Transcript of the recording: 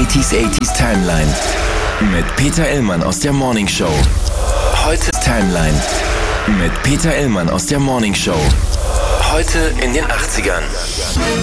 80s Timeline mit Peter Illmann aus der Morning Show. Heute Timeline mit Peter Illmann aus der Morning Show. Heute in den 80ern.